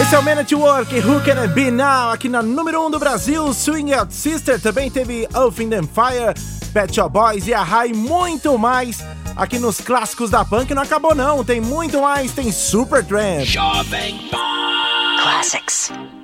Esse é o Man at Work, Who Can It Be Now, aqui na número 1 do Brasil. Swing Out Sister, também teve Earth, Wind and Fire, Pet Shop Boys e a e muito mais. Aqui nos clássicos da punk não acabou não, tem muito mais, tem Supertramp. Jovem Pan Classics.